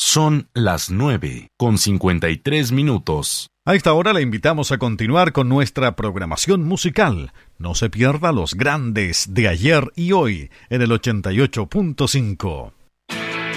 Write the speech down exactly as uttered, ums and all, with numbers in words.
Son las nueve con cincuenta y tres minutos. A esta hora le invitamos a continuar con nuestra programación musical. No se pierda los grandes de ayer y hoy en el ochenta y ocho punto cinco.